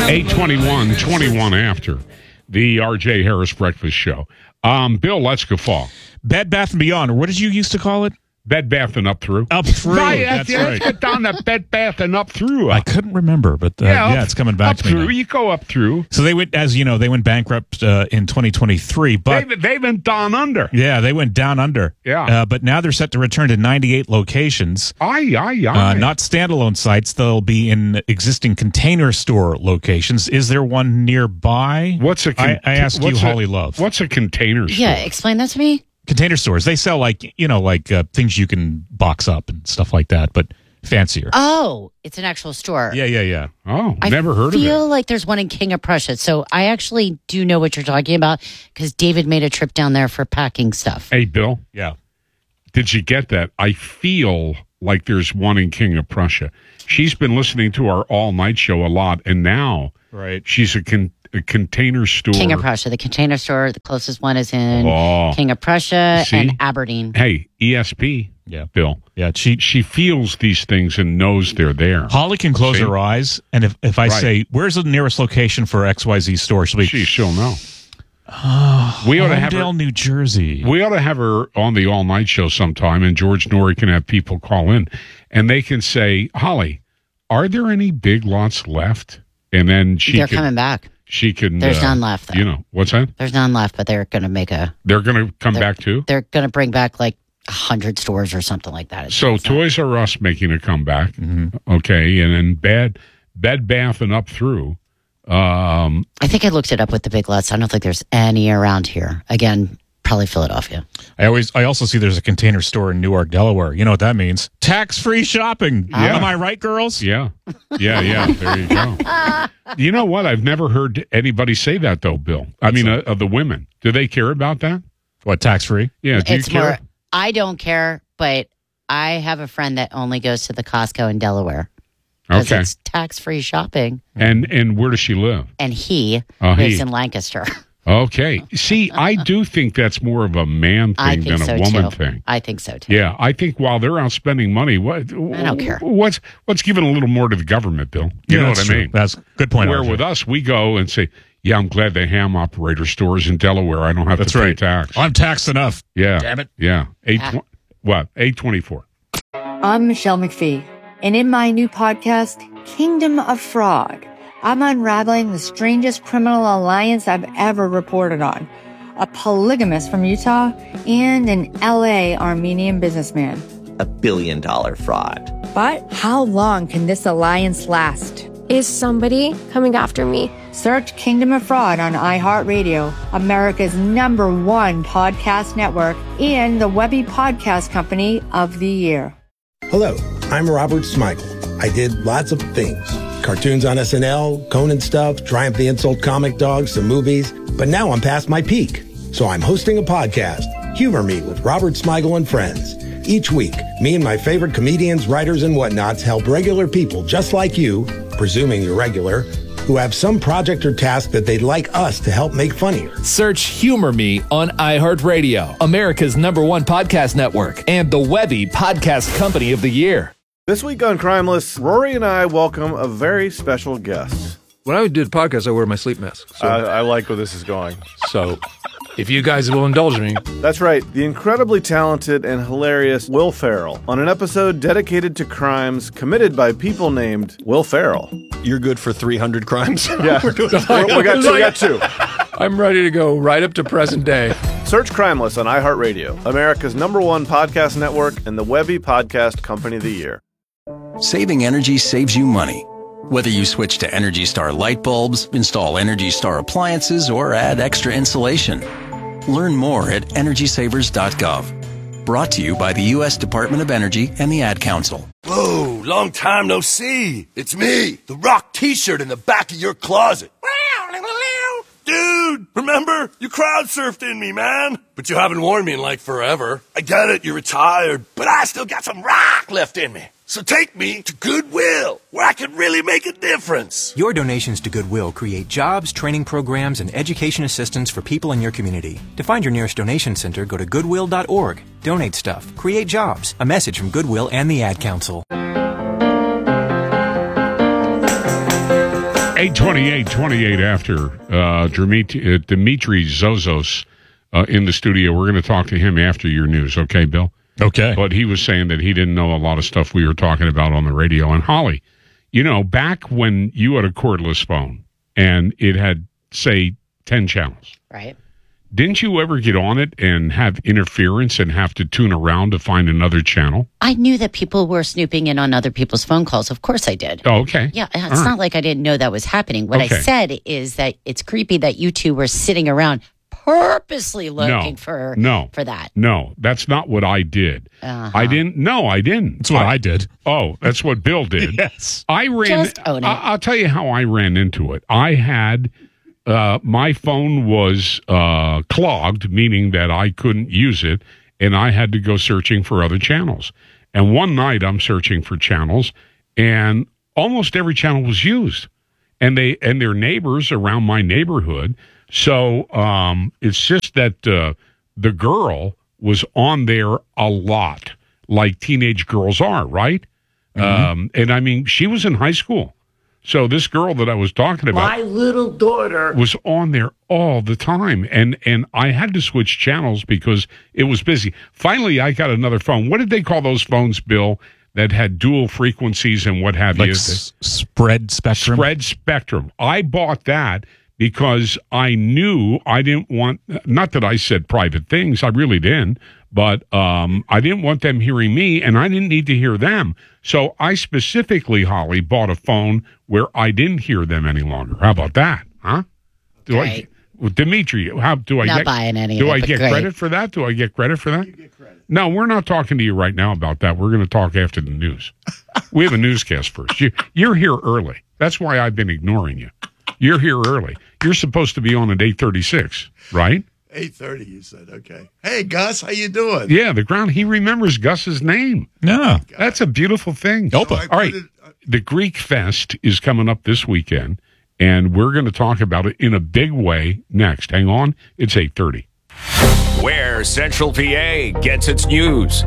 8:21, 21 after the R.J. Harris Breakfast Show. Bill, let's go fall. Bed Bath & Beyond, or what did you used to call it? Bed Bath and Up Through. Up Through, that's right. Let's get down to Bed Bath and Up Through. I couldn't remember, but it's coming back to me through. now. You go up through. So they went, as you know, they went bankrupt in 2023, but they went down under. Yeah, they went down under. Yeah. But now they're set to return to 98 locations. Not standalone sites. They'll be in existing Container Store locations. Is there one nearby? I asked you, Holly Love. What's a Container Store? Yeah, explain that to me. Container stores. They sell things you can box up and stuff like that, but fancier. Oh, it's an actual store. Yeah. Oh, never heard of it. I feel like there's one in King of Prussia. So I actually do know what you're talking about because David made a trip down there for packing stuff. Hey, Bill. Yeah. Did you get that? I feel like there's one in King of Prussia. She's been listening to our all-night show a lot, and now she's a Container Store. King of Prussia. The Container Store, the closest one is in King of Prussia and Aberdeen. Hey, ESP. Yeah. Bill. Yeah, she feels these things and knows they're there. Holly can close her eyes, and if I say, where's the nearest location for XYZ store, she'll know. We ought to have her, New Jersey. We ought to have her on the all-night show sometime, and George Norrie can have people call in, and they can say, Holly, are there any Big Lots left? And then they're coming back. She can. There's none left, though. You know, what's that? There's none left, but they're going to make They're going to come back, too? They're going to bring back, 100 stores or something like that. So Toys R Us making a comeback. Mm-hmm. Okay, and then Bed Bath and Up Through. I think I looked it up with the Big Lots. I don't think there's any around here. Again, probably Philadelphia. I also see there's a Container Store in Newark, Delaware. You know what that means? Tax-free shopping. Yeah. Am I right, girls? Yeah. There you go. You know what? I've never heard anybody say that, though, Bill. I mean, of the women. Do they care about that? What, tax-free? Yeah, do you care? I don't care, but I have a friend that only goes to the Costco in Delaware. Okay. It's tax-free shopping. And where does she live? And he lives in Lancaster. Okay. See, I do think that's more of a man thing than a woman thing. I think so, too. Yeah, I think while they're out spending money, I don't care. What's giving a little more to the government, Bill? You know what I mean? That's a good point. Where with us, we go and say, yeah, I'm glad the ham operator stores in Delaware. I don't have to pay tax. I'm taxed enough. Yeah. Damn it. Yeah. 824. I'm Michelle McPhee, and in my new podcast, Kingdom of Fraud, I'm unraveling the strangest criminal alliance I've ever reported on. A polygamist from Utah and an LA Armenian businessman. $1 billion fraud. But how long can this alliance last? Is somebody coming after me? Search Kingdom of Fraud on iHeartRadio, America's #1 podcast network, and the Webby Podcast Company of the Year. Hello, I'm Robert Smigel. I did lots of things. Cartoons on SNL, Conan stuff, Triumph the Insult Comic Dogs, some movies. But now I'm past my peak. So I'm hosting a podcast, Humor Me with Robert Smigel and Friends. Each week, me and my favorite comedians, writers, and whatnots help regular people just like you, presuming you're regular, who have some project or task that they'd like us to help make funnier. Search Humor Me on iHeartRadio, America's #1 podcast network, and the Webby Podcast Company of the Year. This week on Crimeless, Rory and I welcome a very special guest. When I do the podcast, I wear my sleep mask. So. I like where this is going. So, if you guys will indulge me. That's right, the incredibly talented and hilarious Will Ferrell on an episode dedicated to crimes committed by people named Will Ferrell. You're good for 300 crimes? Yeah, we got two. I'm ready to go right up to present day. Search Crimeless on iHeartRadio, America's #1 podcast network, and the Webby Podcast Company of the Year. Saving energy saves you money. Whether you switch to Energy Star light bulbs, install Energy Star appliances, or add extra insulation. Learn more at EnergySavers.gov. Brought to you by the U.S. Department of Energy and the Ad Council. Whoa, long time no see. It's me, the Rock t-shirt in the back of your closet. Dude, remember? You crowd surfed in me, man. But you haven't worn me in like forever. I get it, you're retired, but I still got some rock left in me. So take me to Goodwill, where I can really make a difference. Your donations to Goodwill create jobs, training programs, and education assistance for people in your community. To find your nearest donation center, go to goodwill.org. Donate stuff. Create jobs. A message from Goodwill and the Ad Council. 8:28 after. Dimitri Zozos in the studio. We're going to talk to him after your news. Okay, Bill? Okay. But he was saying that he didn't know a lot of stuff we were talking about on the radio. And Holly, back when you had a cordless phone and it had, say, 10 channels. Right. Didn't you ever get on it and have interference and have to tune around to find another channel? I knew that people were snooping in on other people's phone calls. Of course I did. Oh, okay. Yeah, it's not like I didn't know that was happening. What I said is that it's creepy that you two were sitting around purposely looking for that. No, that's not what I did. I didn't. No, I didn't. That's what I did. Oh, that's what Bill did. Yes. I ran. Just own it. I'll tell you how I ran into it. I had... my phone was clogged, meaning that I couldn't use it, and I had to go searching for other channels. And one night I'm searching for channels, and almost every channel was used. And their neighbors around my neighborhood. So it's just that the girl was on there a lot, like teenage girls are, right? Mm-hmm. And I mean, she was in high school. So this girl that I was talking about, my little daughter, was on there all the time. And I had to switch channels because it was busy. Finally, I got another phone. What did they call those phones, Bill, that had dual frequencies and what have you? Spread spectrum? Spread spectrum. I bought that because I knew I didn't want, not that I said private things, I really didn't, but I didn't want them hearing me, and I didn't need to hear them. So I specifically, Holly, bought a phone where I didn't hear them any longer. How about that, huh? Dimitri, how do I not buying any do of it, I but get great. credit for that? Do I get credit for that? You get credit. No, we're not talking to you right now about that. We're going to talk after the news. We have a newscast first. You're here early. That's why I've been ignoring you. You're here early. You're supposed to be on at 8:36, right? 8:30, you said. Okay. Hey, Gus, how you doing? Yeah, he remembers Gus's name. No. That's a beautiful thing. All right. The Greek Fest is coming up this weekend, and we're going to talk about it in a big way next. Hang on. It's 8:30. Where Central PA gets its news.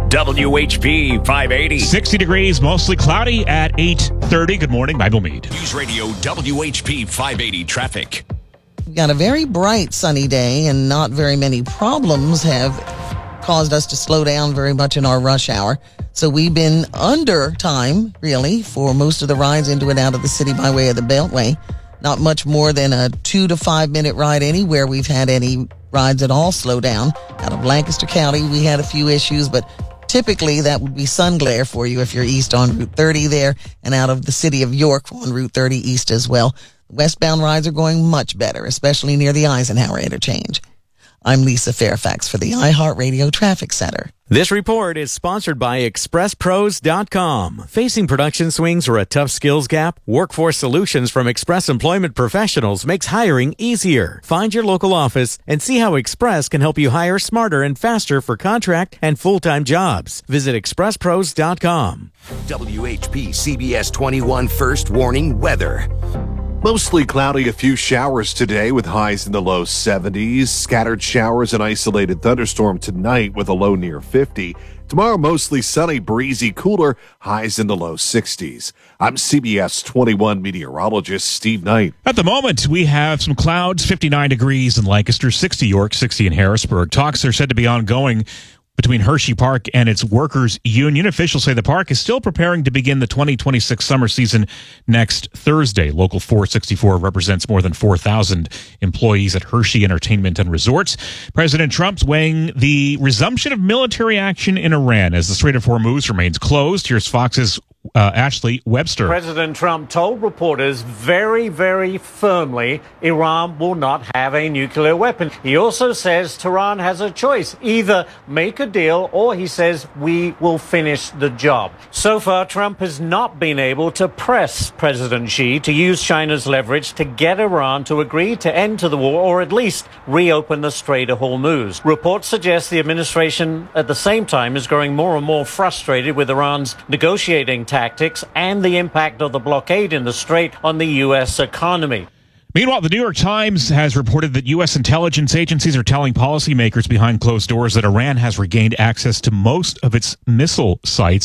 WHP 580. 60 degrees, mostly cloudy at 8:30. Good morning, Bible Mead. News Radio WHP 580 traffic. We've got a very bright sunny day, and not very many problems have caused us to slow down very much in our rush hour. So we've been under time, really, for most of the rides into and out of the city by way of the Beltway. Not much more than a 2 to 5 minute ride anywhere we've had any rides at all slow down. Out of Lancaster County, we had a few issues, but typically that would be sun glare for you if you're east on Route 30 there, and out of the city of York on Route 30 east as well. Westbound rides are going much better, especially near the Eisenhower interchange. I'm Lisa Fairfax for the iHeartRadio Traffic Center. This report is sponsored by ExpressPros.com. Facing production swings or a tough skills gap, Workforce Solutions from Express Employment Professionals makes hiring easier. Find your local office and see how Express can help you hire smarter and faster for contract and full-time jobs. Visit ExpressPros.com. WHP CBS 21 First Warning Weather. Mostly cloudy, a few showers today with highs in the low 70s. Scattered showers and isolated thunderstorm tonight with a low near 50. Tomorrow, mostly sunny, breezy, cooler, highs in the low 60s. I'm CBS 21 meteorologist Steve Knight. At the moment, we have some clouds, 59 degrees in Lancaster, 60 York, 60 in Harrisburg. Talks are said to be ongoing between Hershey Park and its workers' union. Officials say the park is still preparing to begin the 2026 summer season next Thursday. Local 464 represents more than 4,000 employees at Hershey Entertainment and Resorts. President Trump's weighing the resumption of military action in Iran as the Strait of Hormuz remains closed. Here's Fox's Ashley Webster. President Trump told reporters very, very firmly Iran will not have a nuclear weapon. He also says Tehran has a choice. Either make a deal or, he says, we will finish the job. So far, Trump has not been able to press President Xi to use China's leverage to get Iran to agree to end to the war or at least reopen the Strait of Hormuz. Reports suggest the administration at the same time is growing more and more frustrated with Iran's negotiating tactics and the impact of the blockade in the strait on the U.S. economy. Meanwhile, the New York Times has reported that U.S. intelligence agencies are telling policymakers behind closed doors that Iran has regained access to most of its missile sites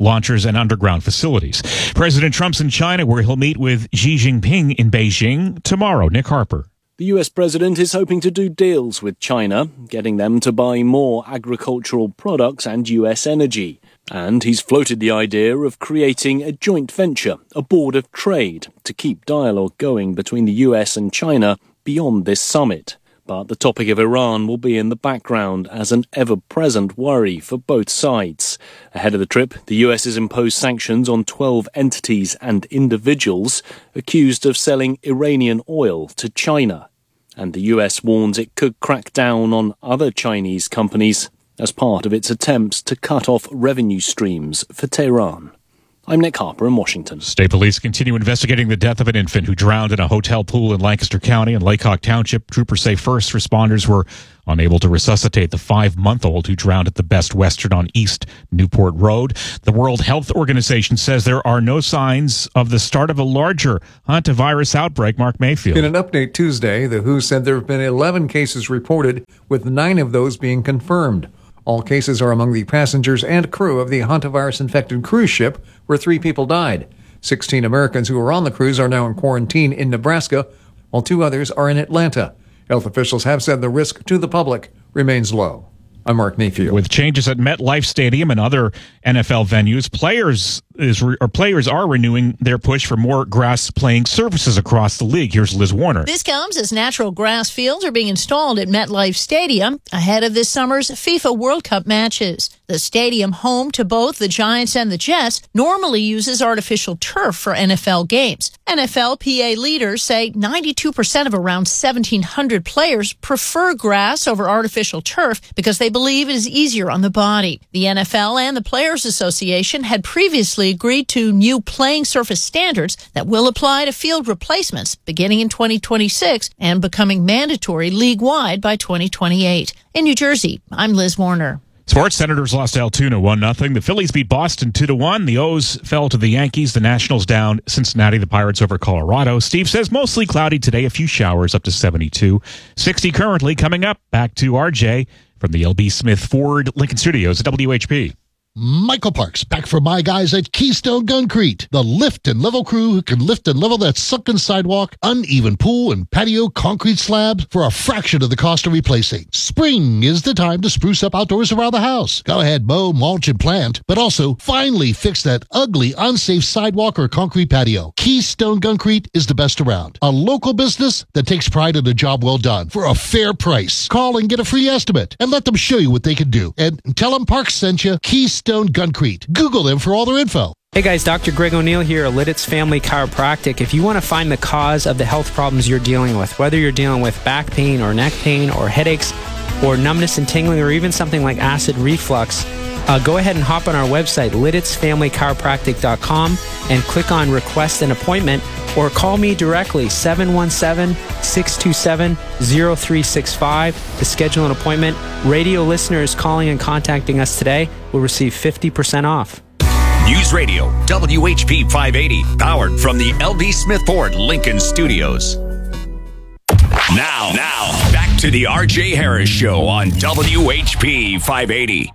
launchers, and underground facilities. President Trump's in China, where he'll meet with Xi Jinping in Beijing tomorrow. Nick Harper. The US president is hoping to do deals with China, getting them to buy more agricultural products and US energy. And he's floated the idea of creating a joint venture, a board of trade, to keep dialogue going between the US and China beyond this summit. But the topic of Iran will be in the background as an ever-present worry for both sides. Ahead of the trip, the US has imposed sanctions on 12 entities and individuals accused of selling Iranian oil to China. And the US warns it could crack down on other Chinese companies as part of its attempts to cut off revenue streams for Tehran. I'm Nick Harper in Washington. State police continue investigating the death of an infant who drowned in a hotel pool in Lancaster County and Lake Hawk Township. Troopers say first responders were unable to resuscitate the 5-month-old who drowned at the Best Western on East Newport Road. The World Health Organization says there are no signs of the start of a larger hantavirus outbreak. Mark Mayfield. In an update Tuesday, the WHO said there have been 11 cases reported, with 9 of those being confirmed. All cases are among the passengers and crew of the hantavirus-infected cruise ship, where 3 people died. 16 Americans who were on the cruise are now in quarantine in Nebraska, while 2 others are in Atlanta. Health officials have said the risk to the public remains low. I'm Mark Mayfield. With changes at MetLife Stadium and other NFL venues, players are renewing their push for more grass playing surfaces across the league. Here's Liz Warner. This comes as natural grass fields are being installed at MetLife Stadium ahead of this summer's FIFA World Cup matches. The stadium, home to both the Giants and the Jets, normally uses artificial turf for NFL games. NFLPA leaders say 92% of around 1,700 players prefer grass over artificial turf because they believe it is easier on the body. The NFL and the Players Association had previously agreed to new playing surface standards that will apply to field replacements beginning in 2026 and becoming mandatory league-wide by 2028. In New Jersey, I'm Liz Warner. Sports. Senators lost Altoona 1-0. The Phillies beat Boston 2-1. The O's fell to the Yankees. The Nationals down Cincinnati. The Pirates over Colorado. Steve says mostly cloudy today. A few showers up to 72. 60 currently. Coming up, back to RJ from the LB Smith Ford Lincoln Studios at WHP. Michael Parks, back for my guys at Keystone Concrete, the lift and level crew who can lift and level that sunken sidewalk, uneven pool, and patio concrete slabs for a fraction of the cost of replacing. Spring is the time to spruce up outdoors around the house. Go ahead, mow, mulch, and plant, but also finally fix that ugly, unsafe sidewalk or concrete patio. Keystone Concrete is the best around. A local business that takes pride in a job well done for a fair price. Call and get a free estimate and let them show you what they can do. And tell them Parks sent you. Keystone Concrete. Google them for all their info. Hey guys, Dr. Greg O'Neill here at Lidditz Family Chiropractic. If you want to find the cause of the health problems you're dealing with, whether you're dealing with back pain or neck pain or headaches or numbness and tingling or even something like acid reflux, go ahead and hop on our website, LidditzFamilyChiropractic.com, and click on Request an Appointment, or call me directly, 717-627-0365 to schedule an appointment. Radio listeners calling and contacting us today will receive 50% off. News Radio, WHP 580, powered from the LB Smith Ford Lincoln Studios. Now, back to the RJ Harris Show on WHP 580.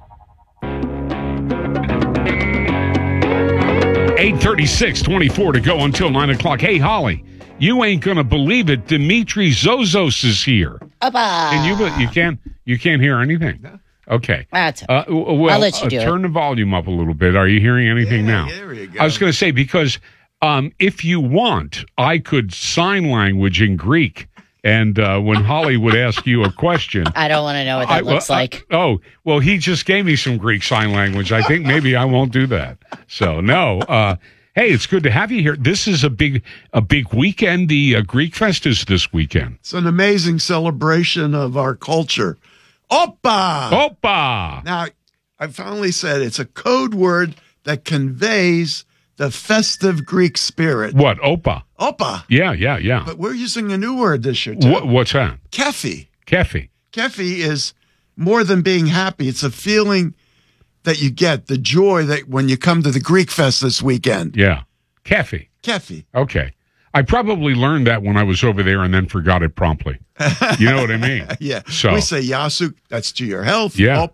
8:36, 24 to go until 9 o'clock. Hey, Holly, you ain't going to believe it. Dimitri Zozos is here. Opa. And you can't hear anything? Okay. That's well, I'll let you do turn the volume up a little bit. Are you hearing anything now? There you go. I was going to say, because if you want, I could sign language in Greek. And when Holly would ask you a question... I don't want to know what that looks like. Well, he just gave me some Greek sign language. I think maybe I won't do that. So, no. Hey, it's good to have you here. This is a big weekend. The Greek Fest is this weekend. It's an amazing celebration of our culture. Opa! Opa! Now, I finally said it's a code word that conveys the festive Greek spirit. What, opa? Opa. Yeah. But we're using a new word this year, too. What's that? Kefi. Kefi. Kefi is more than being happy. It's a feeling that you get, the joy that when you come to the Greek Fest this weekend. Yeah. Kefi. Kefi. Okay. I probably learned that when I was over there and then forgot it promptly. You know what I mean? Yeah. So we say Yasu, that's to your health. Yeah. Opa,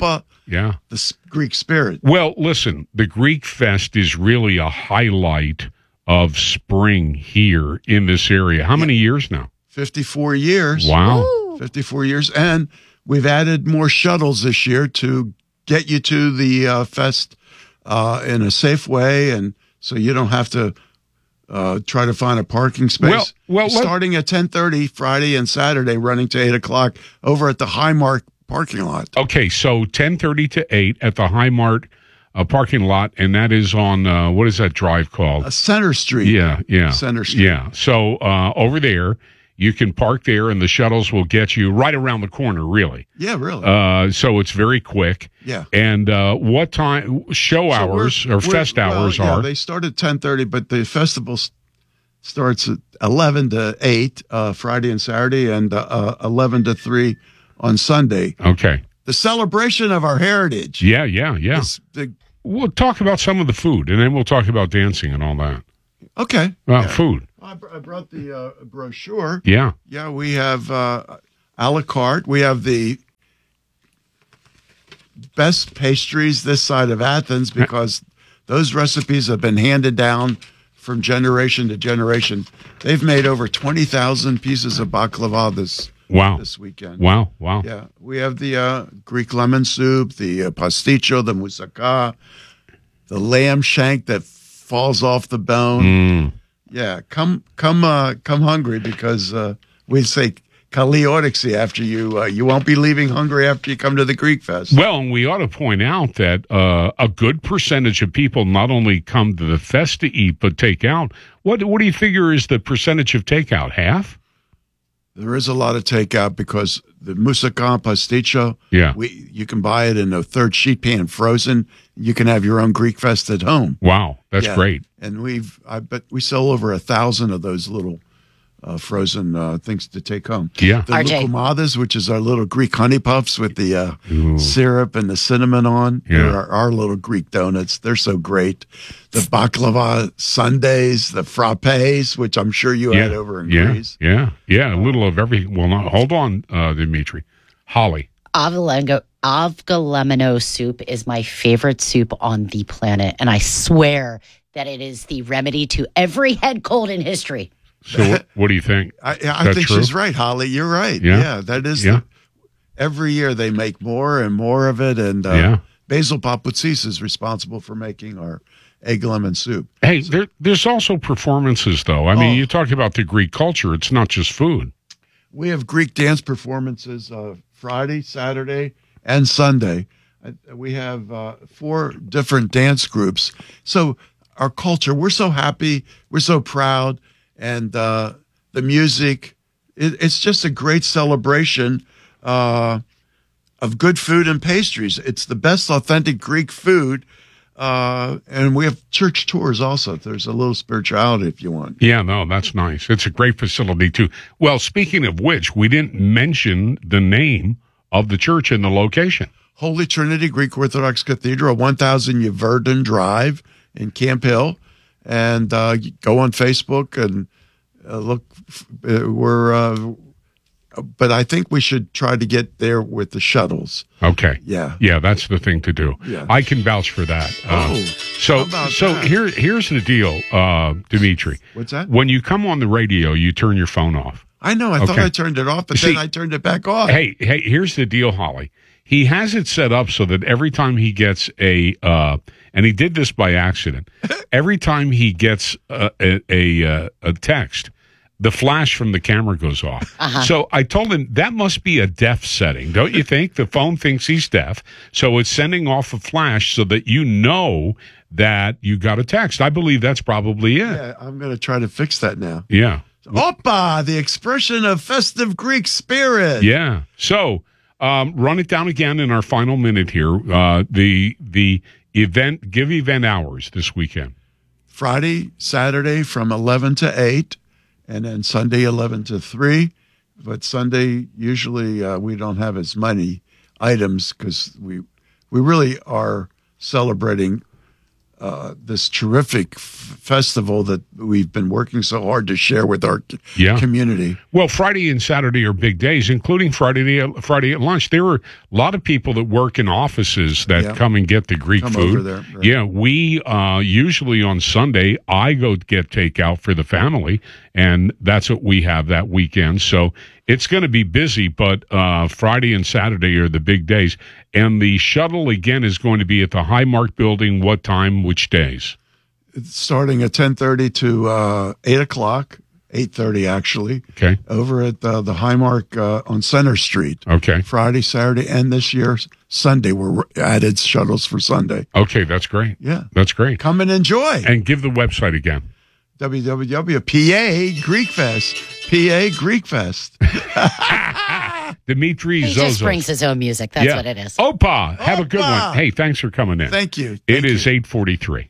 the Greek spirit. Well, listen, the Greek Fest is really a highlight of spring here in this area. How many years now? 54 years. Wow. 54 years. And we've added more shuttles this year to get you to the fest in a safe way, and so you don't have to try to find a parking space. Well, starting at 10:30 Friday and Saturday, running to 8 o'clock over at the Highmark parking lot. Okay, so 10:30 to 8 at the Highmark parking lot, and that is on, what is that drive called? Center Street. Yeah. Center Street. Yeah, so over there, you can park there, and the shuttles will get you right around the corner, really. Yeah, really. So it's very quick. Yeah. And what time, hours or fest hours are? They start at 10:30, but the festival starts at 11 to 8 Friday and Saturday, and 11 to 3 on Sunday. Okay. The celebration of our heritage. Yeah. We'll talk about some of the food, and then we'll talk about dancing and all that. Okay. Food. I brought the brochure. Yeah. Yeah, we have a la carte. We have the best pastries this side of Athens because those recipes have been handed down from generation to generation. They've made over 20,000 pieces of baklava this weekend. Wow. Yeah, we have the Greek lemon soup, the pasticcio, the moussaka, the lamb shank that falls off the bone. Yeah, come hungry because we say kaliorixy after you. You won't be leaving hungry after you come to the Greek Fest. Well, and we ought to point out that a good percentage of people not only come to the fest to eat but take out. What do you figure is the percentage of takeout? Half? There is a lot of takeout because the moussaka pasticcio. Yeah, you can buy it in a third sheet pan, frozen. You can have your own Greek Fest at home. Wow, that's great. And I bet we sell over 1,000 of those little frozen things to take home. Yeah. The loukoumades, which is our little Greek honey puffs with the syrup and the cinnamon on. Yeah. They're our little Greek donuts. They're so great. The baklava sundaes, the frappes, which I'm sure you had over in Greece. Yeah. A little of everything. Well, hold on, Dimitri. Holly. Avgolemino soup is my favorite soup on the planet, and I swear that it is the remedy to every head cold in history. So what do you think? I think true? She's right, Holly. You're right. Yeah, that is. Every year they make more and more of it, and Basil Papoutsis is responsible for making our egg lemon soup. Hey, there's also performances, though. I mean, you talk about the Greek culture. It's not just food. We have Greek dance performances Friday, Saturday, and Sunday. We have 4 different dance groups. So our culture, we're so happy, we're so proud, and the music, it's just a great celebration of good food and pastries. It's the best authentic Greek food. And we have church tours also. There's a little spirituality if you want. Yeah, no, that's nice. It's a great facility, too. Well, speaking of which, we didn't mention the name of the church and the location. Holy Trinity Greek Orthodox Cathedral, 1000 Yverdon Drive in Camp Hill. And go on Facebook and look. But I think we should try to get there with the shuttles. Okay. Yeah, that's the thing to do. Yeah. I can vouch for that. So that? Here's the deal, Dimitri. What's that? When you come on the radio, you turn your phone off. I know. I thought I turned it off, but then I turned it back on. Hey, here's the deal, Holly. He has it set up so that every time he gets and he did this by accident, every time he gets a text, the flash from the camera goes off. So I told him that must be a deaf setting, don't you think? The phone thinks he's deaf, so it's sending off a flash so that you know that you got a text. I believe that's probably it. Yeah, I'm going to try to fix that now. Yeah. Opa, the expression of festive Greek spirit. Yeah. So run it down again in our final minute here. The event, give event hours this weekend. Friday, Saturday from 11 to 8. And then Sunday, 11 to 3. But Sunday, usually we don't have as many items because we really are celebrating this terrific festival that we've been working so hard to share with our community. Well, Friday and Saturday are big days, including Friday at lunch. There are a lot of people that work in offices that come and get the Greek food. Over there, right. Yeah, we usually on Sunday, I go get takeout for the family, and that's what we have that weekend. So it's going to be busy, but Friday and Saturday are the big days. And the shuttle, again, is going to be at the Highmark building. What time, which days? It's starting at 10:30 to 8 o'clock, 8:30 actually. Okay. Over at the Highmark on Center Street. Okay. Friday, Saturday, and this year, Sunday, we're added shuttles for Sunday. Okay, that's great. Yeah. That's great. Come and enjoy. And give the website again. www.PA Greek Fest. PA Greek Fest. Dimitri He Zozos. just brings his own music. That's what it is. Opa, have a good one. Hey, thanks for coming in. Thank you. It is 8:43.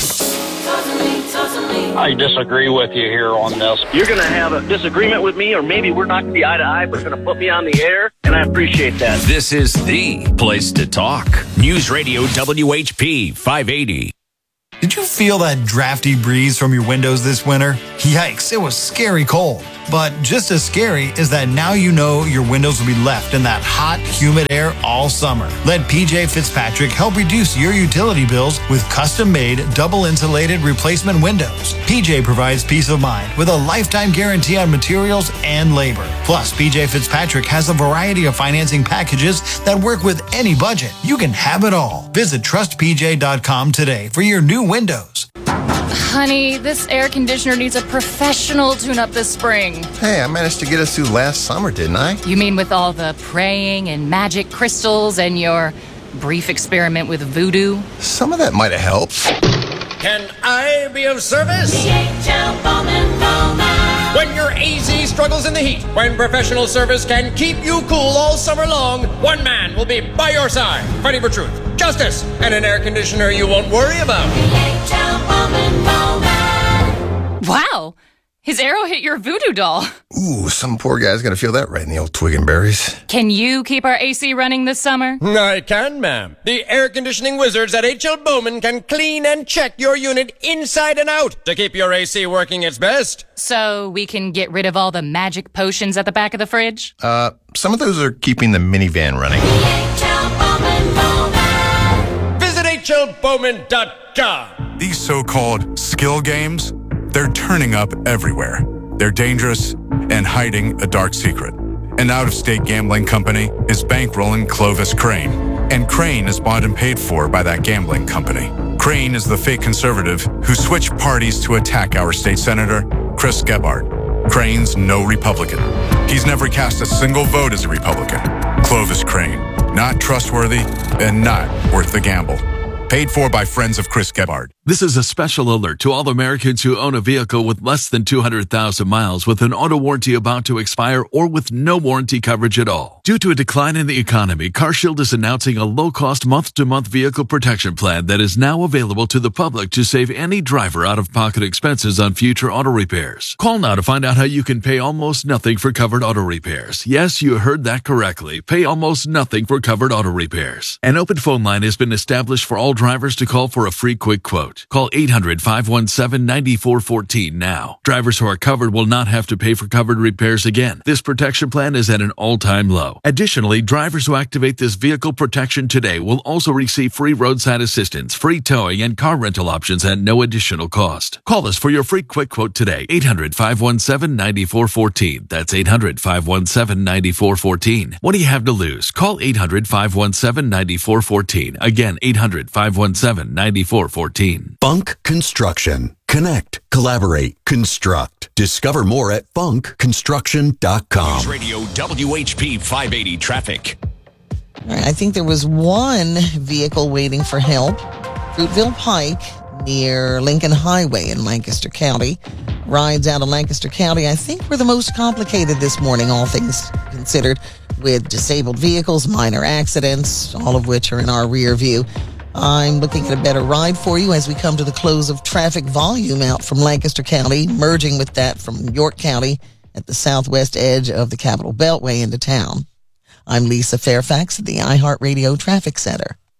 I disagree with you here on this. You're going to have a disagreement with me, or maybe we're not going to be eye to eye, but it's going to put me on the air, and I appreciate that. This is the place to talk. News Radio WHP 580. Did you feel that drafty breeze from your windows this winter? Yikes, it was scary cold. But just as scary is that now you know your windows will be left in that hot, humid air all summer. Let PJ Fitzpatrick help reduce your utility bills with custom-made, double-insulated replacement windows. PJ provides peace of mind with a lifetime guarantee on materials and labor. Plus, PJ Fitzpatrick has a variety of financing packages that work with any budget. You can have it all. Visit trustpj.com today for your new windows. Honey, this air conditioner needs a professional tune-up this spring. Hey, I managed to get us through last summer, didn't I? You mean with all the praying and magic crystals and your brief experiment with voodoo? Some of that might have helped. Can I be of service? DHL Bowman Bowman. When your AZ struggles in the heat, when professional service can keep you cool all summer long, one man will be by your side, fighting for truth, justice, and an air conditioner you won't worry about. DHL Bowman Bowman. Wow! His arrow hit your voodoo doll. Ooh, some poor guy's gonna feel that right in the old twig and berries. Can you keep our AC running this summer? I can, ma'am. The air conditioning wizards at H.L. Bowman can clean and check your unit inside and out to keep your AC working its best. So we can get rid of all the magic potions at the back of the fridge? Some of those are keeping the minivan running. DHL Bowman Bowman. Visit HLBowman.com. These so-called skill games, they're turning up everywhere. They're dangerous and hiding a dark secret. An out-of-state gambling company is bankrolling Clovis Crane, and Crane is bought and paid for by that gambling company. Crane is the fake conservative who switched parties to attack our state senator, Chris Gebhardt. Crane's no Republican. He's never cast a single vote as a Republican. Clovis Crane, not trustworthy and not worth the gamble. Paid for by friends of Chris Gebhardt. This is a special alert to all Americans who own a vehicle with less than 200,000 miles with an auto warranty about to expire or with no warranty coverage at all. Due to a decline in the economy, CarShield is announcing a low-cost month-to-month vehicle protection plan that is now available to the public to save any driver out-of-pocket expenses on future auto repairs. Call now to find out how you can pay almost nothing for covered auto repairs. Yes, you heard that correctly. Pay almost nothing for covered auto repairs. An open phone line has been established for all drivers to call for a free quick quote. Call 800-517-9414 now. Drivers who are covered will not have to pay for covered repairs again. This protection plan is at an all-time low. Additionally, drivers who activate this vehicle protection today will also receive free roadside assistance, free towing, and car rental options at no additional cost. Call us for your free quick quote today. 800-517-9414. That's 800-517-9414. What do you have to lose? Call 800-517-9414. Again, 800-517-9414. Funk Construction. Connect, collaborate, construct. Discover more at funkconstruction.com. News Radio WHP 580 traffic. All right, I think there was one vehicle waiting for help. Fruitville Pike near Lincoln Highway in Lancaster County. Rides out of Lancaster County, I think, were the most complicated this morning, all things considered, with disabled vehicles, minor accidents, all of which are in our rear view. I'm looking at a better ride for you as we come to the close of traffic volume out from Lancaster County, merging with that from York County at the southwest edge of the Capitol Beltway into town. I'm Lisa Fairfax at the iHeartRadio Traffic Center.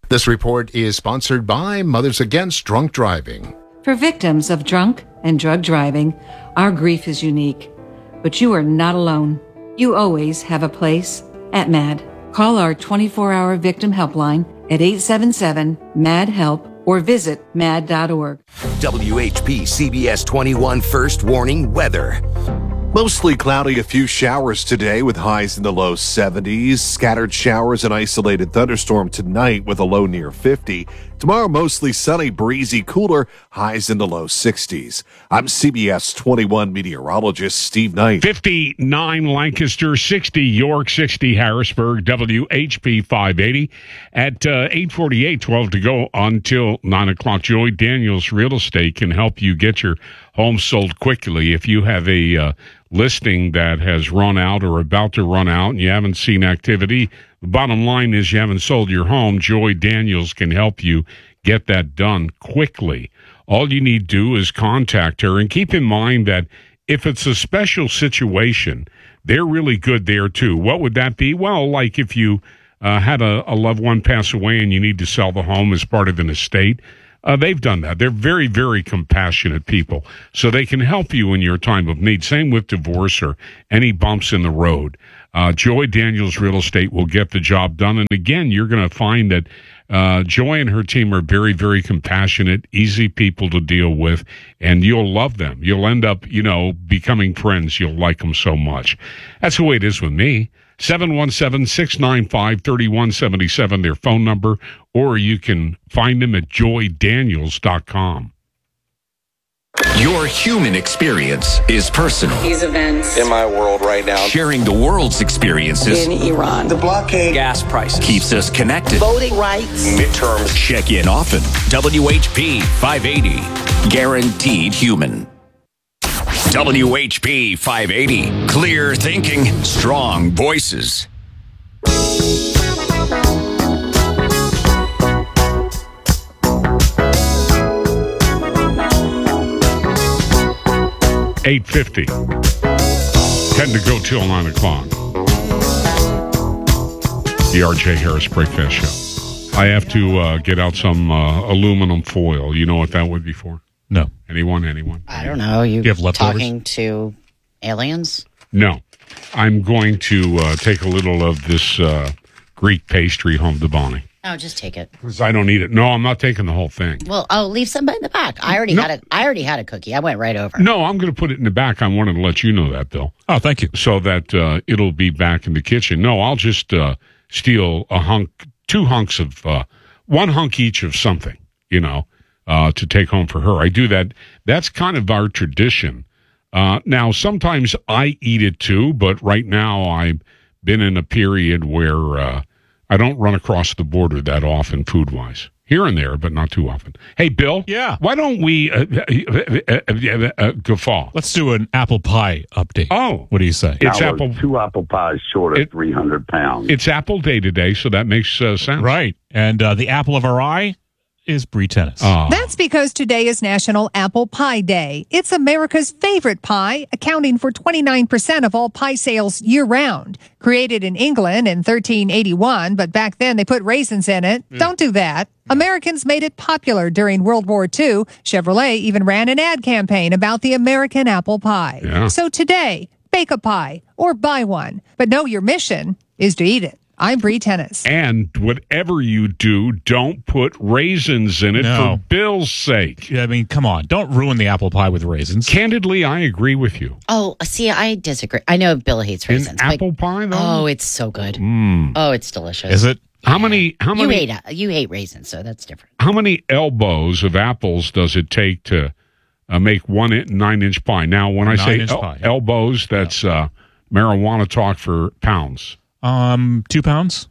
This report is sponsored by Mothers Against Drunk Driving. For victims of drunk and drug driving, our grief is unique. But you are not alone. You always have a place at MAD. Call our 24-hour victim helpline at 877-MAD-HELP or visit mad.org. WHP CBS 21 First Warning Weather. Mostly cloudy, a few showers today with highs in the low 70s. Scattered showers and isolated thunderstorm tonight with a low near 50. Tomorrow, mostly sunny, breezy, cooler, highs in the low 60s. I'm CBS 21 meteorologist Steve Knight. 59 Lancaster, 60 York, 60 Harrisburg, WHP 580. At 8:48, 12 to go until 9 o'clock. Joy Daniels Real Estate can help you get your home sold quickly. If you have a listing that has run out or about to run out and you haven't seen activity, the bottom line is you haven't sold your home. Joy Daniels can help you get that done quickly. All you need to do is contact her, and keep in mind that if it's a special situation, they're really good there too. What would that be? Well, like if you had a loved one pass away and you need to sell the home as part of an estate, they've done that. They're very, very compassionate people, so they can help you in your time of need. Same with divorce or any bumps in the road. Joy Daniels Real Estate will get the job done. And again, you're going to find that Joy and her team are very, very compassionate, easy people to deal with, and you'll love them. You'll end up, becoming friends. You'll like them so much. That's the way it is with me. 717-695-3177, their phone number, or you can find them at joydaniels.com. Your human experience is personal. These events in my world right now. Sharing the world's experiences in Iran, the blockade, gas prices, keeps us connected. voting rights, midterms. Check in often. WHP 580. Guaranteed human. WHP 580. Clear thinking, strong voices. $8.50. 10 to go till 9 o'clock. The R.J. Harris Breakfast Show. I have to get out some aluminum foil. You know what that would be for? No. Anyone? I don't know. You have leftovers? Talking to aliens? No. I'm going to take a little of this Greek pastry home to Bonnie. Oh, just take it. Because I don't eat it. No, I'm not taking the whole thing. Well, I'll leave some in the back. I already had a cookie. I went right over. No, I'm going to put it in the back. I wanted to let you know that, Bill. Oh, thank you. So that it'll be back in the kitchen. No, I'll just steal two hunks of, one hunk each of something, to take home for her. I do that. That's kind of our tradition. Now, sometimes I eat it too, but right now I've been in a period where I don't run across the border that often food-wise. Here and there, but not too often. Hey, Bill. Yeah. Why don't we guffaw? Let's do an apple pie update. Oh. What do you say? It's apple. 2 apple pies short of 300 pounds. It's Apple Day today, so that makes sense. Right. And the apple of our eye is Brie Tennis. That's because today is National Apple Pie Day. It's America's favorite pie, accounting for 29% of all pie sales year-round. Created in England in 1381, but back then they put raisins in it. Don't do that. Americans made it popular during World War II. Chevrolet even ran an ad campaign about the American apple pie. Yeah. So today, bake a pie or buy one. But know your mission is to eat it. I'm Brie Tennis. And whatever you do, don't put raisins in it for Bill's sake. Yeah, I mean, come on. Don't ruin the apple pie with raisins. Candidly, I agree with you. Oh, see, I disagree. I know Bill hates raisins. Apple pie, though? Oh, it's so good. Oh, it's delicious. Is it? How many? You hate raisins, so that's different. How many elbows of apples does it take to make 1 9-inch pie? Now, when I say elbows, that's marijuana talk for pounds. 2 pounds?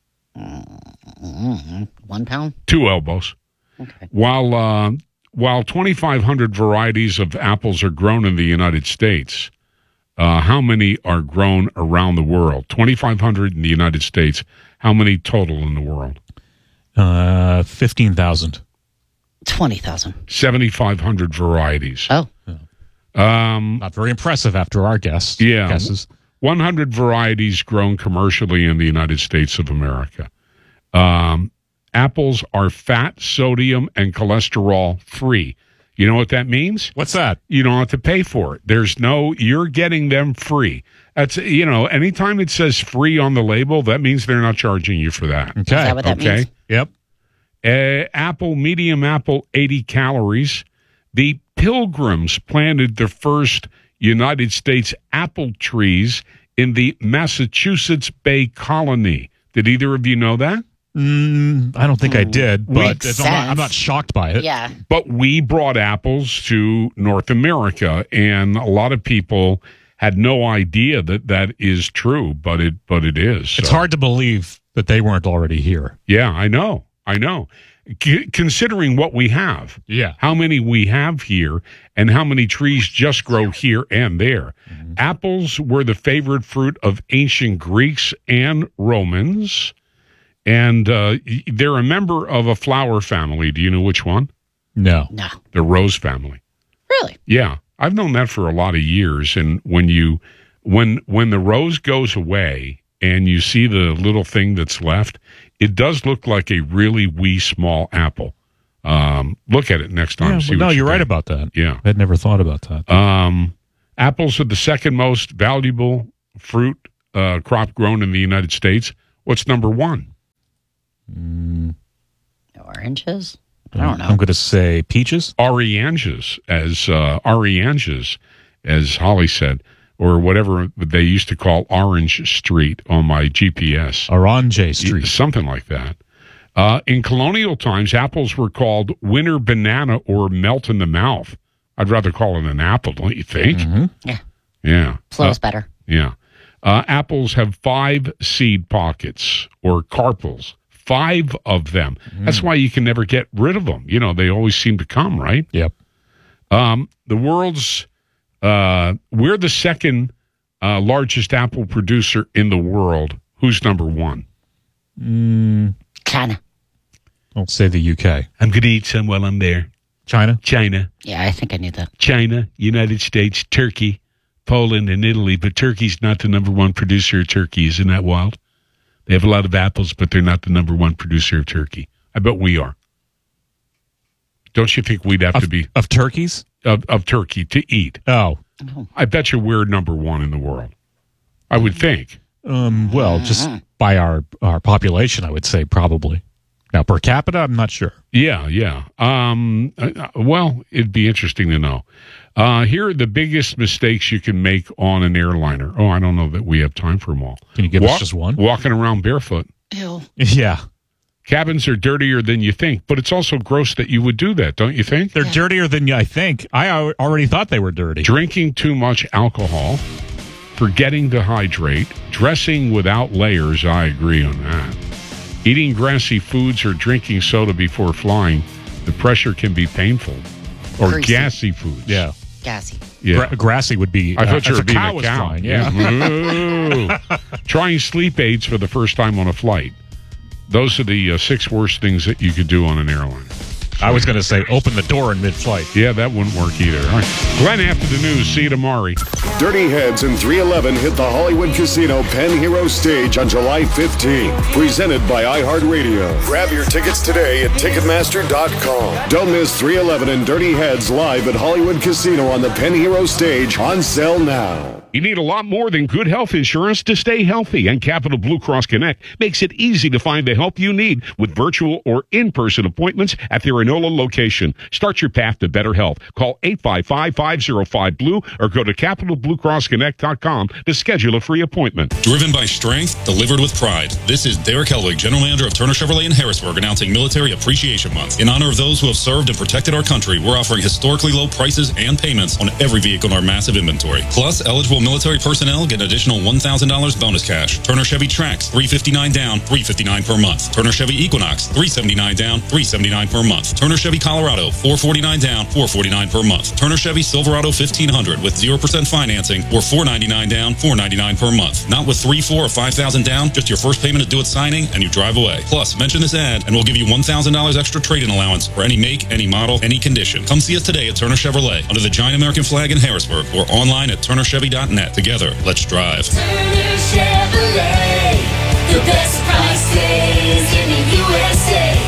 1 pound? 2 elbows. Okay. While 2,500 varieties of apples are grown in the United States, how many are grown around the world? 2,500 in the United States. How many total in the world? 15,000. 20,000. 7,500 varieties. Oh. Not very impressive after our guesses. 100 varieties grown commercially in the United States of America. Apples are fat, sodium, and cholesterol free. You know what that means? What's that? You don't have to pay for it. You're getting them free. That's, anytime it says free on the label, that means they're not charging you for that. Okay. Is that what that means? Yep. Medium apple, 80 calories. The Pilgrims planted the first United States apple trees in the Massachusetts Bay Colony. Did either of you know that? I don't think I did, but I'm not shocked by it. Yeah. But we brought apples to North America, and a lot of people had no idea that is true, but it is. It's hard to believe that they weren't already here. Yeah, I know. Considering what we have, how many we have here, and how many trees just grow here and there. Mm-hmm. Apples were the favorite fruit of ancient Greeks and Romans, and they're a member of a flower family. Do you know which one? No. The rose family. Really? Yeah, I've known that for a lot of years. And when the rose goes away and you see the little thing that's left, it does look like a really wee small apple. Look at it next time. You're right about that. Yeah. I'd never thought about that. Apples are the second most valuable fruit crop grown in the United States. What's number one? Oranges? I don't know. I'm going to say peaches. Oranges, as Holly said, or whatever they used to call Orange Street on my GPS. Orange Street. Something like that. In colonial times, apples were called winter banana or melt in the mouth. I'd rather call it an apple, don't you think? Mm-hmm. Yeah. Yeah. Flows better. Yeah. Apples have 5 seed pockets or carpels. 5 of them. That's why you can never get rid of them. They always seem to come, right? Yep. The world's we're the second largest apple producer in the world. Who's number one? China. I'll say the UK. I'm going to eat some while I'm there. China? Yeah, I think I knew that. China, United States, Turkey, Poland, and Italy. But Turkey's not the number one producer of turkey. Isn't that wild? They have a lot of apples, but they're not the number one producer of turkey. I bet we are. Don't you think we'd have to be... Of turkeys? Of turkey to eat. Oh. I bet you we're number one in the world. I would think. Just by our population, I would say probably. Now, per capita, I'm not sure. Yeah. Well, it'd be interesting to know. Here are the biggest mistakes you can make on an airliner. Oh, I don't know that we have time for them all. Can you give us just one? Walking around barefoot. Ew. Yeah. Cabins are dirtier than you think, but it's also gross that you would do that, don't you think? They're dirtier than I think. I already thought they were dirty. Drinking too much alcohol, forgetting to hydrate, dressing without layers, I agree on that. Eating grassy foods or drinking soda before flying, the pressure can be painful. Or Greasy. Gassy foods. Yeah. Gassy. Yeah. Grassy would be... I thought you were being a a cow. Flying, yeah. Ooh. Trying sleep aids for the first time on a flight. Those are the 6 worst things that you could do on an airline. I was going to say open the door in mid-flight. Yeah, that wouldn't work either. All right. Glenn, after the news, see you tomorrow. Dirty Heads and 311 hit the Hollywood Casino Penn Hero stage on July 15th. Presented by iHeartRadio. Grab your tickets today at Ticketmaster.com. Don't miss 311 and Dirty Heads live at Hollywood Casino on the Penn Hero stage, on sale now. You need a lot more than good health insurance to stay healthy, and Capital Blue Cross Connect makes it easy to find the help you need with virtual or in-person appointments at their Enola location. Start your path to better health. Call 855-505-BLUE or go to CapitalBlueCrossConnect.com to schedule a free appointment. Driven by strength, delivered with pride. This is Derek Helwig, General Manager of Turner Chevrolet in Harrisburg, announcing Military Appreciation Month. In honor of those who have served and protected our country, we're offering historically low prices and payments on every vehicle in our massive inventory. Plus, eligible military personnel get an additional $1,000 bonus cash. Turner Chevy Trax, $359 down, $359 per month. Turner Chevy Equinox, $379 down, $379 per month. Turner Chevy Colorado, $449 down, $449 per month. Turner Chevy Silverado 1500 with 0% financing, or $499 down, $499 per month. Not with $3,000, $4,000, or $5,000 down, just your first payment to do it signing, and you drive away. Plus, mention this ad, and we'll give you $1,000 extra trade-in allowance for any make, any model, any condition. Come see us today at Turner Chevrolet, under the giant American flag in Harrisburg, or online at turnerchevy.net. Together, let's drive. Turner Chevrolet, the best prices in the USA.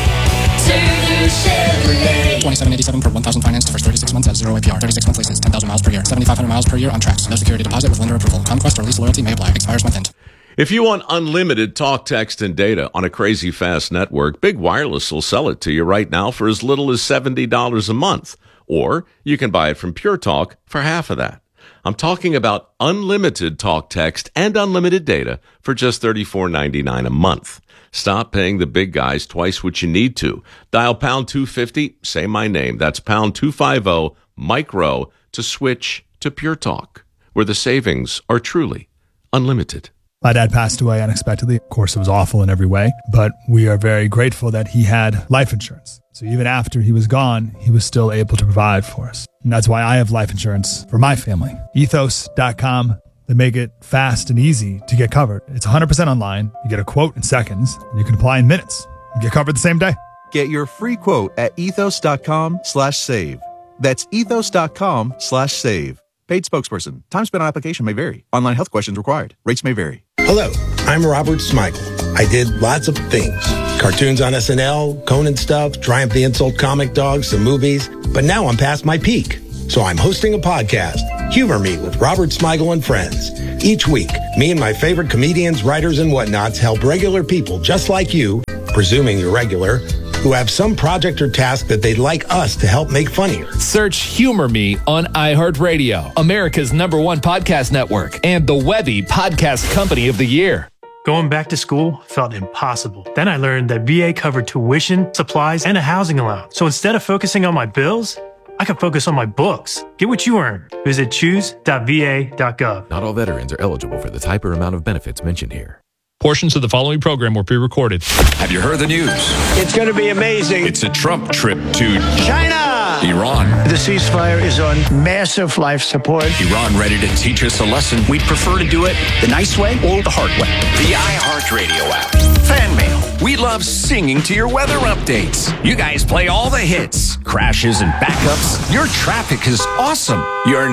Chevrolet. $27.87 per 1,000 financed the first 36 months at 0 APR. 36-month leases, 10,000 miles per year. 7,500 miles per year on tracks. No security deposit with lender approval. Conquest or lease loyalty may apply. Expires month end. If you want unlimited talk, text, and data on a crazy fast network, Big Wireless will sell it to you right now for as little as $70 a month. Or you can buy it from Pure Talk for half of that. I'm talking about unlimited talk, text, and unlimited data for just $34.99 a month. Stop paying the big guys twice what you need to. Dial pound 250, say my name. That's pound 250 micro to switch to Pure Talk, where the savings are truly unlimited. My dad passed away unexpectedly. Of course, it was awful in every way, but we are very grateful that he had life insurance. So even after he was gone, he was still able to provide for us. And that's why I have life insurance for my family. Ethos.com. They make it fast and easy to get covered. It's 100% online. You get a quote in seconds, and you can apply in minutes. You get covered the same day. Get your free quote at ethos.com/save. That's ethos.com/save. Paid spokesperson. Time spent on application may vary. Online health questions required. Rates may vary. Hello, I'm Robert Smigel. I did lots of things. Cartoons on SNL, Conan stuff, Triumph the Insult comic dogs, some movies. But now I'm past my peak. So I'm hosting a podcast, Humor Me with Robert Smigel and Friends. Each week, me and my favorite comedians, writers, and whatnots help regular people just like you, presuming you're regular, who have some project or task that they'd like us to help make funnier. Search Humor Me on iHeartRadio, America's #1 podcast network, and the Webby Podcast Company of the Year. Going back to school felt impossible. Then I learned that VA covered tuition, supplies, and a housing allowance. So instead of focusing on my bills, I could focus on my books. Get what you earn. Visit choose.va.gov. Not all veterans are eligible for the type or amount of benefits mentioned here. Portions of the following program were pre-recorded. Have you heard the news? It's going to be amazing. It's a Trump trip to China. Iran. The ceasefire is on massive life support. Iran ready to teach us a lesson. We'd prefer to do it the nice way or the hard way. The iHeartRadio app. Fan mail. We love singing to your weather updates. You guys play all the hits, crashes, and backups. Your traffic is awesome. Your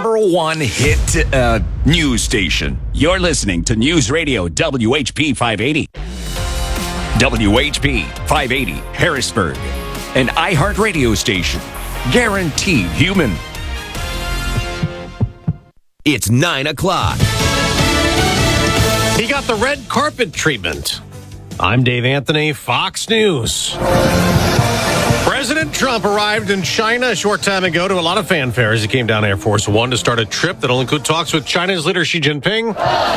#1 hit news station. You're listening to News Radio WHP 580. WHP 580 Harrisburg. An iHeart radio station. Guaranteed human. It's 9 o'clock. He got the red carpet treatment. I'm Dave Anthony, Fox News. President Trump arrived in China a short time ago to a lot of fanfare as he came down Air Force One to start a trip that'll include talks with China's leader Xi Jinping.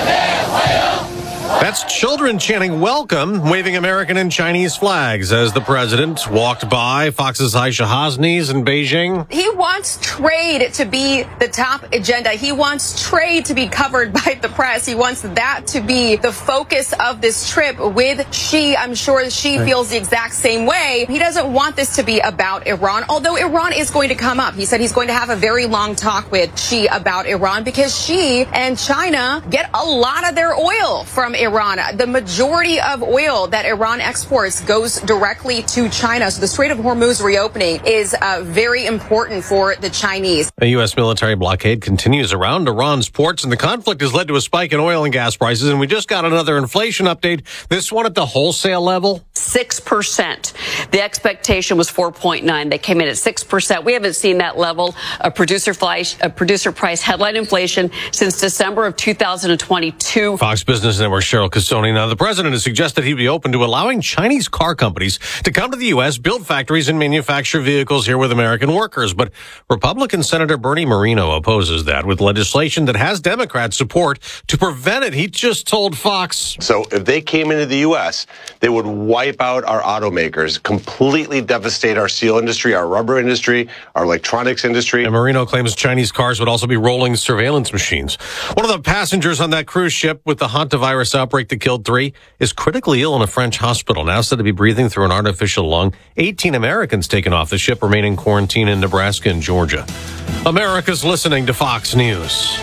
That's children chanting welcome, waving American and Chinese flags as the president walked by Fox's Aisha Hasni's in Beijing. He wants trade to be the top agenda. He wants trade to be covered by the press. He wants that to be the focus of this trip with Xi. I'm sure Xi feels the exact same way. He doesn't want this to be about Iran, although Iran is going to come up. He said he's going to have a very long talk with Xi about Iran because Xi and China get a lot of their oil from Iran. The majority of oil that Iran exports goes directly to China. So the Strait of Hormuz reopening is very important for the Chinese. A U.S. military blockade continues around Iran's ports, and the conflict has led to a spike in oil and gas prices. And we just got another inflation update, this one at the wholesale level. 6%. The expectation was 4.9. They came in at 6%. We haven't seen that level of producer price headline inflation since December of 2022. Fox Business Network Cheryl Casoni. Now, the president has suggested he'd be open to allowing Chinese car companies to come to the U.S., build factories, and manufacture vehicles here with American workers. But Republican Senator Bernie Moreno opposes that with legislation that has Democrat support to prevent it. He just told Fox. So if they came into the U.S., they would wipe out our automakers, completely devastate our steel industry, our rubber industry, our electronics industry. And Moreno claims Chinese cars would also be rolling surveillance machines. One of the passengers on that cruise ship with the hantavirus outbreak that killed 3 is critically ill in a French hospital, now said to be breathing through an artificial lung. 18 Americans taken off the ship remain in quarantine in Nebraska and Georgia. America's listening to Fox News.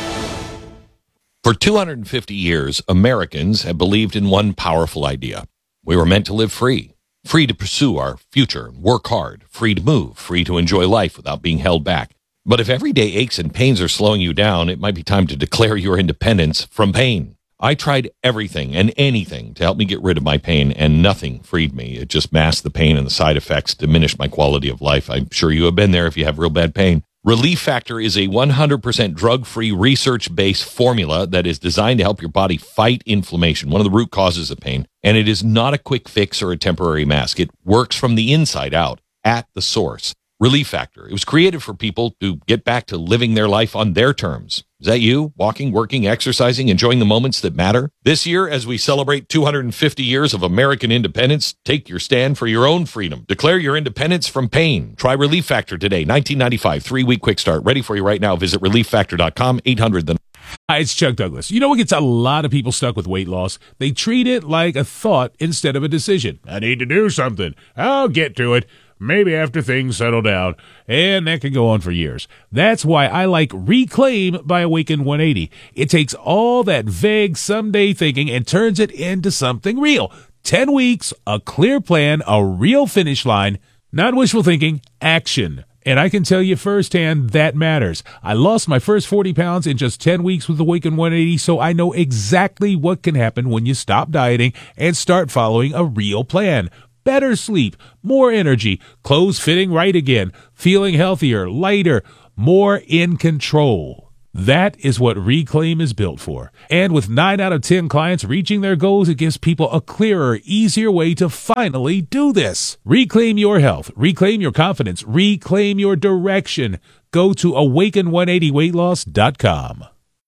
For 250 years, Americans have believed in one powerful idea. We were meant to live free, free to pursue our future, work hard, free to move, free to enjoy life without being held back. But if everyday aches and pains are slowing you down, it might be time to declare your independence from pain. I tried everything and anything to help me get rid of my pain, and nothing freed me. It just masked the pain, and the side effects diminished my quality of life. I'm sure you have been there if you have real bad pain. Relief Factor is a 100% drug-free, research-based formula that is designed to help your body fight inflammation, one of the root causes of pain. And it is not a quick fix or a temporary mask. It works from the inside out, at the source. Relief Factor. It was created for people to get back to living their life on their terms. Is that you? Walking, working, exercising, enjoying the moments that matter? This year, as we celebrate 250 years of American independence, take your stand for your own freedom. Declare your independence from pain. Try Relief Factor today. 1995, 3-week quick start. Ready for you right now. Visit relieffactor.com, 800. Hi, it's Chuck Douglas. You know what gets a lot of people stuck with weight loss? They treat it like a thought instead of a decision. I need to do something. I'll get to it. Maybe after things settle down, and that can go on for years. That's why I like Reclaim by Awaken 180. It takes all that vague someday thinking and turns it into something real. 10 weeks, a clear plan, a real finish line, not wishful thinking, action. And I can tell you firsthand that matters. I lost my first 40 pounds in just 10 weeks with Awaken 180, so I know exactly what can happen when you stop dieting and start following a real plan. Better sleep, more energy, clothes fitting right again, feeling healthier, lighter, more in control. That is what Reclaim is built for. And with 9 out of 10 clients reaching their goals, it gives people a clearer, easier way to finally do this. Reclaim your health, reclaim your confidence, reclaim your direction. Go to awaken180weightloss.com.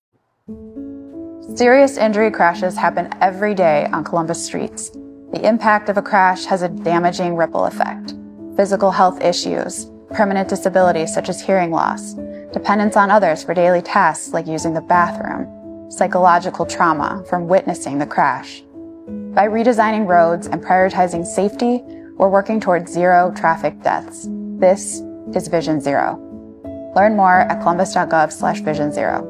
Serious injury crashes happen every day on Columbus streets. The impact of a crash has a damaging ripple effect. Physical health issues, permanent disabilities such as hearing loss, dependence on others for daily tasks like using the bathroom, psychological trauma from witnessing the crash. By redesigning roads and prioritizing safety, we're working towards zero traffic deaths. This is Vision Zero. Learn more at columbus.gov/vision0.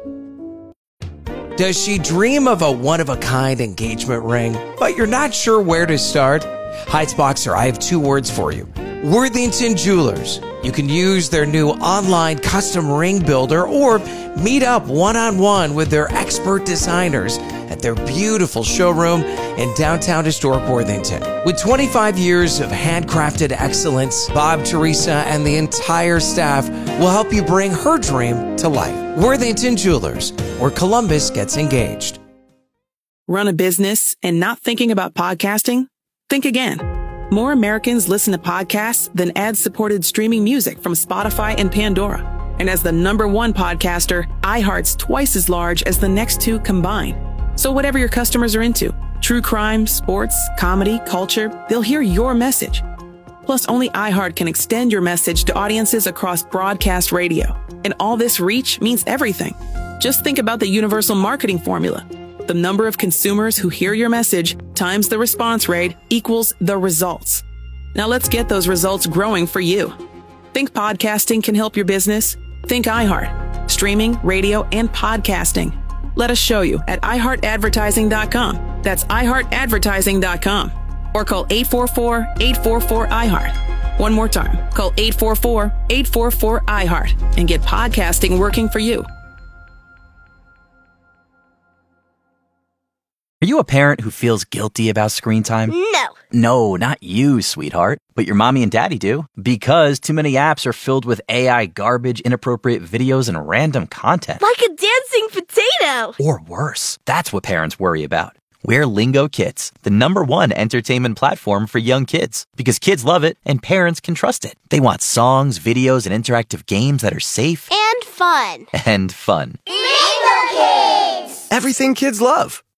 Does she dream of a one-of-a-kind engagement ring, but you're not sure where to start? Heights Boxer, I have 2 words for you. Worthington Jewelers. You can use their new online custom ring builder or meet up one-on-one with their expert designers at their beautiful showroom in downtown historic Worthington. With 25 years of handcrafted excellence, Bob, Teresa, and the entire staff will help you bring her dream to life. Worthington Jewelers, where Columbus gets engaged. Run a business and not thinking about podcasting? Think again. More Americans listen to podcasts than ad-supported streaming music from Spotify and Pandora. And as the #1 podcaster, iHeart's twice as large as the next 2 combined. So whatever your customers are into, true crime, sports, comedy, culture, they'll hear your message. Plus, only iHeart can extend your message to audiences across broadcast radio. And all this reach means everything. Just think about the universal marketing formula. The number of consumers who hear your message times the response rate equals the results. Now let's get those results growing for you. Think podcasting can help your business? Think iHeart. Streaming, radio, and podcasting. Let us show you at iHeartAdvertising.com. That's iHeartAdvertising.com. Or call 844-844-iHeart. One more time. Call 844-844-iHeart and get podcasting working for you. Are you a parent who feels guilty about screen time? No. No, not you, sweetheart. But your mommy and daddy do. Because too many apps are filled with AI garbage, inappropriate videos, and random content. Like a dancing potato. Or worse. That's what parents worry about. We're Lingo Kids, the #1 entertainment platform for young kids. Because kids love it and parents can trust it. They want songs, videos, and interactive games that are safe. And fun. And fun. Lingo Kids! Everything kids love.